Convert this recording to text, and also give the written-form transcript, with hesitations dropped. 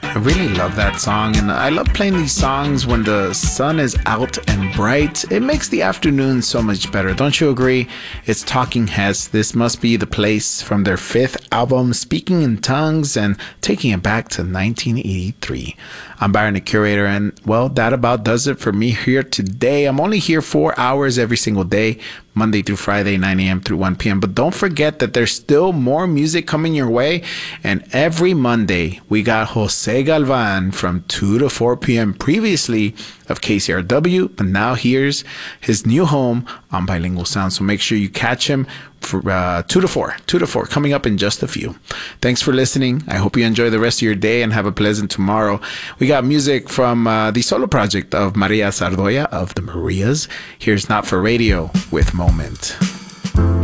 I really love that song, and I love playing these songs when the sun is out and bright. It makes the afternoon so much better, don't you agree? It's Talking Heads. This must be the place from their fifth album, Speaking in Tongues, and taking it back to 1983. I'm Byron, the curator, and well, that about does it for me here today. I'm only here 4 hours every single day, Monday through Friday, 9 a.m. through 1 p.m. But don't forget that there's still more music coming your way. And every Monday, we got Jose Galvan from 2 to 4 p.m. previously of KCRW, but now here's his new home on Bilingual Sound. So make sure you catch him for 2 to 4 coming up in just a few. Thanks for listening. I hope you enjoy the rest of your day and have a pleasant tomorrow. We got music from the solo project of Maria Sardoya of the Marias. Here's Not for Radio with Moment.